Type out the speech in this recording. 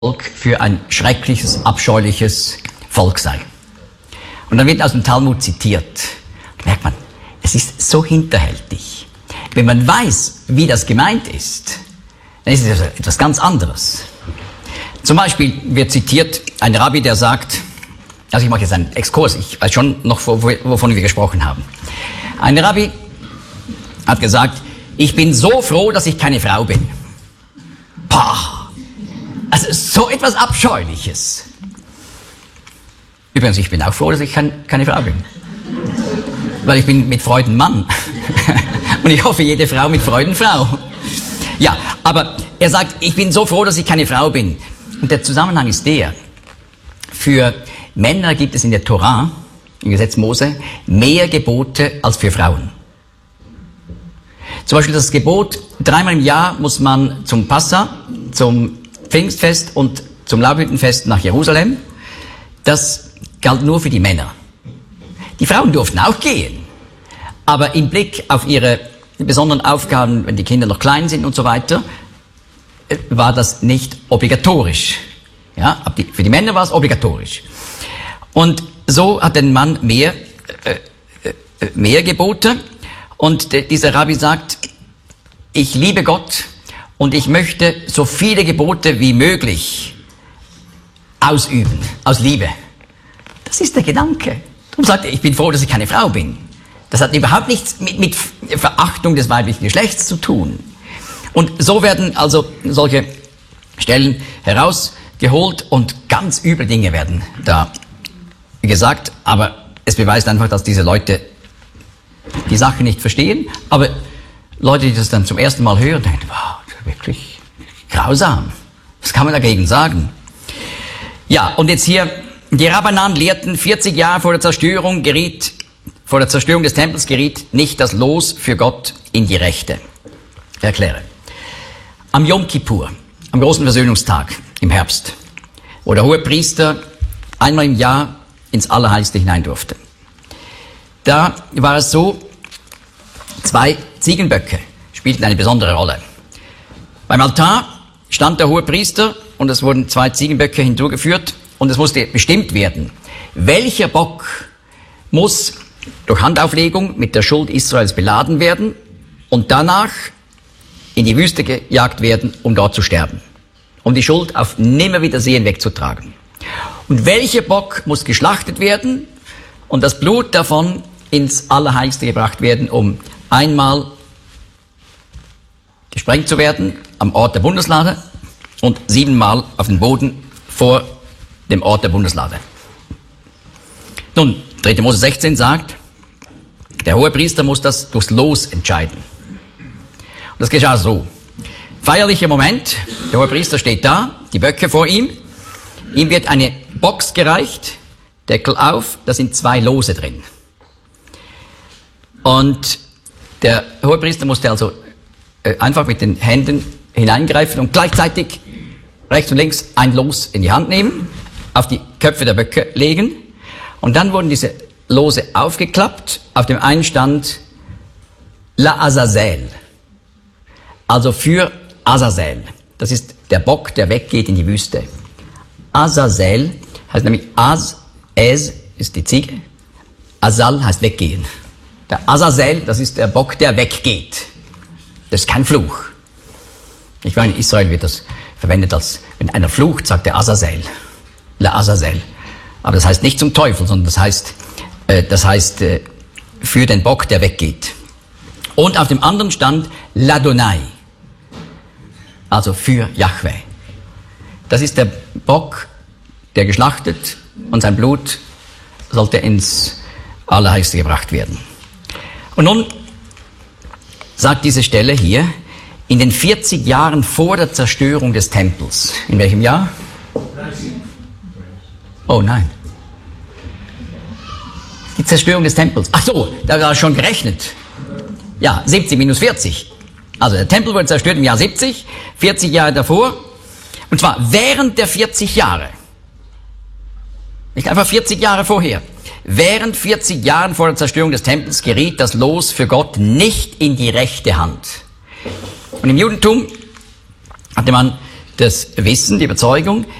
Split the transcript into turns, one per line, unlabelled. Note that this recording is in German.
für ein schreckliches, abscheuliches Volk sei. Und dann wird aus dem Talmud zitiert. Da merkt man, es ist so hinterhältig. Wenn man weiß, wie das gemeint ist, dann ist es etwas ganz anderes. Zum Beispiel wird zitiert ein Rabbi, der sagt, also ich mache jetzt einen Exkurs, ich weiß schon noch, wovon wir gesprochen haben. Ein Rabbi hat gesagt, ich bin so froh, dass ich keine Frau bin. Pah! Also so etwas Abscheuliches. Übrigens, ich bin auch froh, dass ich keine Frau bin. Weil ich bin mit Freuden Mann. Und ich hoffe, jede Frau mit Freuden Frau. Ja, aber er sagt, ich bin so froh, dass ich keine Frau bin. Und der Zusammenhang ist der, für Männer gibt es in der Tora, im Gesetz Mose, mehr Gebote als für Frauen. Zum Beispiel das Gebot, 3-mal im Jahr muss man zum Passa, zum Pfingstfest und zum Laubhüttenfest nach Jerusalem. Das galt nur für die Männer. Die Frauen durften auch gehen. Aber im Blick auf ihre besonderen Aufgaben, wenn die Kinder noch klein sind und so weiter, war das nicht obligatorisch. Ja, aber für die Männer war es obligatorisch. Und so hat ein Mann mehr Gebote. Und dieser Rabbi sagt, ich liebe Gott und ich möchte so viele Gebote wie möglich ausüben, aus Liebe. Das ist der Gedanke. Darum sagt er, ich bin froh, dass ich keine Frau bin. Das hat überhaupt nichts mit Verachtung des weiblichen Geschlechts zu tun. Und so werden also solche Stellen herausgeholt und ganz üble Dinge werden da gesagt. Aber es beweist einfach, dass diese Leute die Sache nicht verstehen. Aber Leute, die das dann zum ersten Mal hören, denken, wow, das ist wirklich grausam. Was kann man dagegen sagen? Ja, und jetzt hier, die Rabbanan lehrten, 40 Jahre vor der Zerstörung des Tempels geriet nicht das Los für Gott in die Rechte. Ich erkläre. Am Yom Kippur, am großen Versöhnungstag im Herbst, wo der Hohepriester einmal im Jahr ins Allerheiligste hinein durfte. Da war es so, 2 Ziegenböcke spielten eine besondere Rolle. Beim Altar stand der Hohepriester und es wurden 2 Ziegenböcke hinzugeführt und es musste bestimmt werden, welcher Bock muss durch Handauflegung mit der Schuld Israels beladen werden und danach in die Wüste gejagt werden, um dort zu sterben, um die Schuld auf Nimmerwiedersehen wegzutragen. Und welcher Bock muss geschlachtet werden und das Blut davon ins Allerheiligste gebracht werden, um einmal gesprengt zu werden am Ort der Bundeslade und 7-mal auf den Boden vor dem Ort der Bundeslade. Nun, 3. Mose 16 sagt, der Hohepriester muss das durchs Los entscheiden. Und das geschah so. Feierlicher Moment, der Hohepriester steht da, die Böcke vor ihm, ihm wird eine Box gereicht, Deckel auf, da sind 2 Lose drin. Und der Hohepriester musste also einfach mit den Händen hineingreifen und gleichzeitig rechts und links ein Los in die Hand nehmen, auf die Köpfe der Böcke legen und dann wurden diese Lose aufgeklappt. Auf dem einen stand La Azazel, also für Azazel. Das ist der Bock, der weggeht in die Wüste. Azazel heißt nämlich Ez ist die Ziege, Azal heißt weggehen. Der Azazel, das ist der Bock, der weggeht. Das ist kein Fluch. Ich meine, in Israel wird das verwendet als, wenn einer flucht, sagt der Azazel. La Azazel. Aber das heißt nicht zum Teufel, sondern das heißt für den Bock, der weggeht. Und auf dem anderen stand Ladonai. Also für Jahwe. Das ist der Bock, der geschlachtet und sein Blut sollte ins Allerheiligste gebracht werden. Und nun sagt diese Stelle hier, in den 40 Jahren vor der Zerstörung des Tempels. In welchem Jahr? Oh nein. Die Zerstörung des Tempels. Ach so, da war schon gerechnet. Ja, 70 minus 40. Also der Tempel wurde zerstört im Jahr 70, 40 Jahre davor. Und zwar während der 40 Jahre. Nicht einfach 40 Jahre vorher. Während 40 Jahren vor der Zerstörung des Tempels geriet das Los für Gott nicht in die rechte Hand. Und im Judentum hatte man das Wissen, die Überzeugung,